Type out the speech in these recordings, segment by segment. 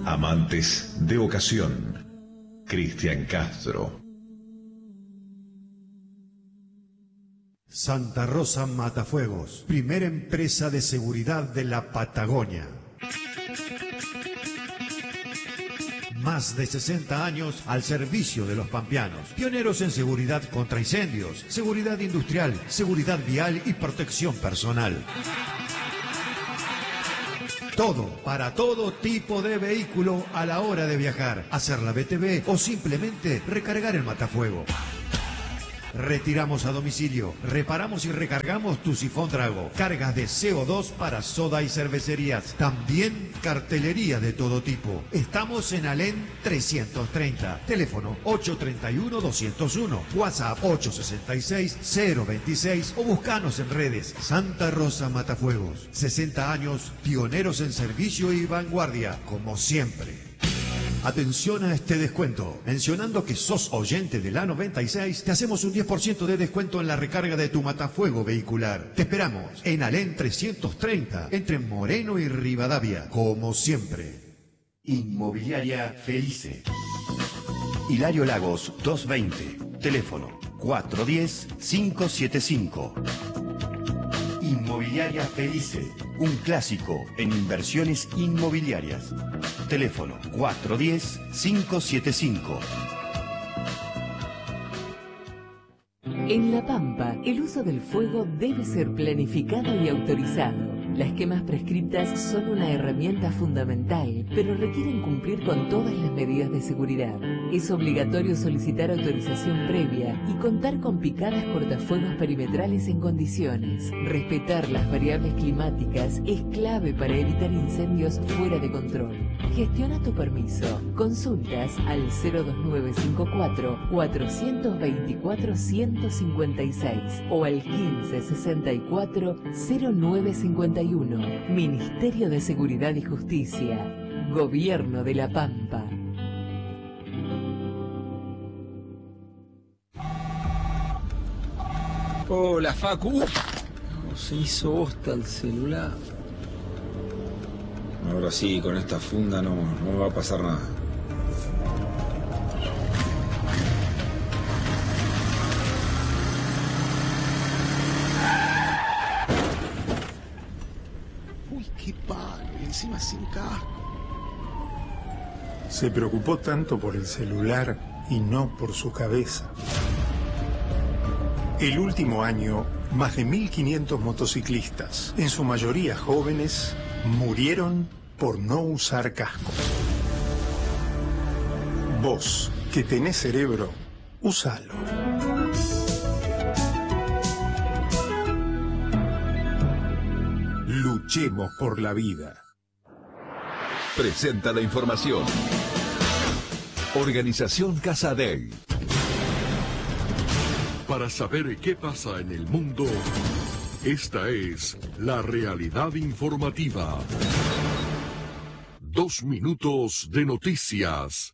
Amantes de ocasión. Cristian Castro. Santa Rosa Matafuegos, primera empresa de seguridad de la Patagonia. Más de 60 años al servicio de los pampeanos. Pioneros en seguridad contra incendios, seguridad industrial, seguridad vial y protección personal. Todo, para todo tipo de vehículo a la hora de viajar, hacer la BTV o simplemente recargar el matafuego. Retiramos a domicilio, reparamos y recargamos tu sifón Drago, cargas de CO2 para soda y cervecerías, también cartelería de todo tipo. Estamos en Alén 330, teléfono 831-201, WhatsApp 866-026 o buscanos en redes. Santa Rosa Matafuegos, 60 años, pioneros en servicio y vanguardia, como siempre. Atención a este descuento. Mencionando que sos oyente de la 96, te hacemos un 10% de descuento en la recarga de tu matafuego vehicular. Te esperamos en Alén 330, entre Moreno y Rivadavia, como siempre. Inmobiliaria Felice. Hilario Lagos 220, teléfono 410-575. Inmobiliaria Felice, un clásico en inversiones inmobiliarias. Teléfono 410-575. En La Pampa, el uso del fuego debe ser planificado y autorizado. Las quemas prescriptas son una herramienta fundamental, pero requieren cumplir con todas las medidas de seguridad. Es obligatorio solicitar autorización previa y contar con picadas cortafuegos perimetrales en condiciones. Respetar las variables climáticas es clave para evitar incendios fuera de control. Gestiona tu permiso. Consultas al 02954 424 156 o al 1564 0951. Ministerio de Seguridad y Justicia. Gobierno de La Pampa. Hola, Facu. Se hizo bosta el celular. Ahora sí, con esta funda no me va a pasar nada. Uy, qué palo. Y encima sin casco. Se preocupó tanto por el celular y no por su cabeza. El último año, más de 1.500 motociclistas, en su mayoría jóvenes, murieron por no usar casco. Vos, que tenés cerebro, úsalo. Luchemos por la vida. Presenta la información. Organización Casa Day. Para saber qué pasa en el mundo, esta es la realidad informativa. 2 minutos de noticias.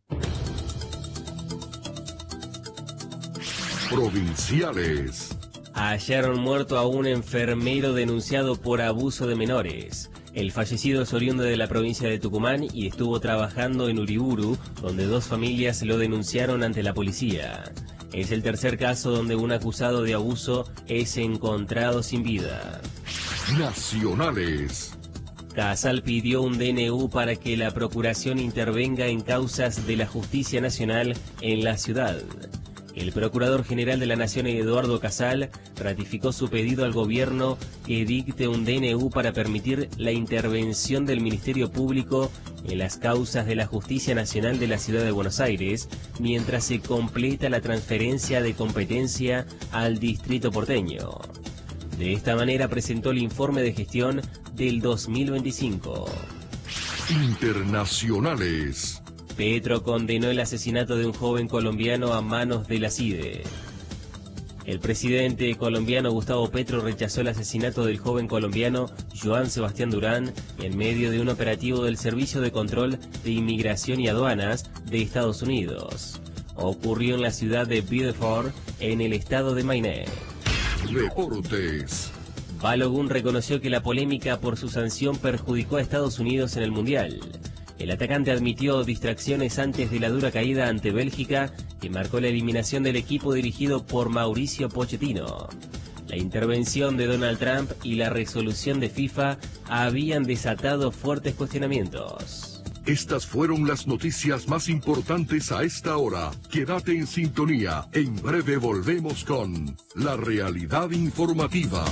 Provinciales. Hallaron muerto a un enfermero denunciado por abuso de menores. El fallecido es oriundo de la provincia de Tucumán y estuvo trabajando en Uriburu, donde 2 familias lo denunciaron ante la policía. Es el tercer caso donde un acusado de abuso es encontrado sin vida. Nacionales. Casal pidió un DNU para que la Procuración intervenga en causas de la Justicia Nacional en la ciudad. El Procurador General de la Nación, Eduardo Casal, ratificó su pedido al gobierno que dicte un DNU para permitir la intervención del Ministerio Público en las causas de la Justicia Nacional de la Ciudad de Buenos Aires, mientras se completa la transferencia de competencia al Distrito Porteño. De esta manera presentó el informe de gestión del 2025. Internacionales. Petro condenó el asesinato de un joven colombiano a manos de la CIDE. El presidente colombiano Gustavo Petro rechazó el asesinato del joven colombiano Joan Sebastián Durán en medio de un operativo del Servicio de Control de Inmigración y Aduanas de Estados Unidos. Ocurrió en la ciudad de Biddeford, en el estado de Maine. Deportes. Balogun reconoció que la polémica por su sanción perjudicó a Estados Unidos en el Mundial. El atacante admitió distracciones antes de la dura caída ante Bélgica, que marcó la eliminación del equipo dirigido por Mauricio Pochettino. La intervención de Donald Trump y la resolución de FIFA habían desatado fuertes cuestionamientos. Estas fueron las noticias más importantes a esta hora. Quédate en sintonía. En breve volvemos con La Realidad Informativa.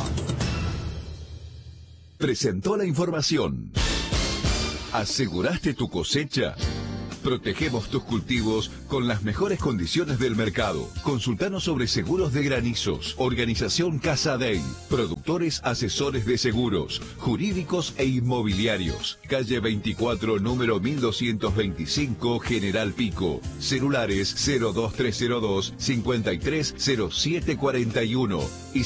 Presentó la información. ¿Aseguraste tu cosecha? Protegemos tus cultivos con las mejores condiciones del mercado. Consultanos sobre seguros de granizos. Organización Casa Dey. Productores asesores de seguros, jurídicos e inmobiliarios. Calle 24, número 1225, General Pico. Celulares 02302 530741 y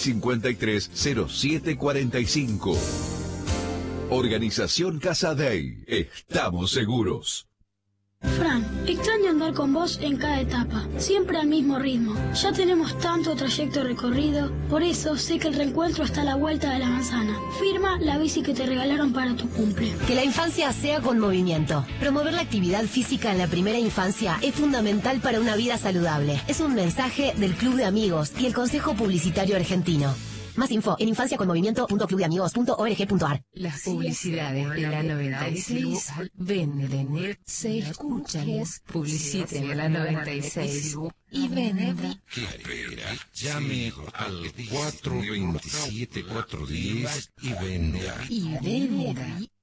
530745. Organización Casa Dey. Estamos seguros. Fran, extraño andar con vos en cada etapa, siempre al mismo ritmo. Ya tenemos tanto trayecto recorrido, por eso sé que el reencuentro está a la vuelta de la manzana. Firma la bici que te regalaron para tu cumple. Que la infancia sea con movimiento. Promover la actividad física en la primera infancia es fundamental para una vida saludable. Es un mensaje del Club de Amigos y el Consejo Publicitario Argentino. Más info en infanciaconmovimiento.clubdeamigos.org.ar. Las publicidades de la 96 venden, se escuchan, publiciten en la 96 y venden. ¿Qué espera? Llame al 427-410 y venda. Y venda.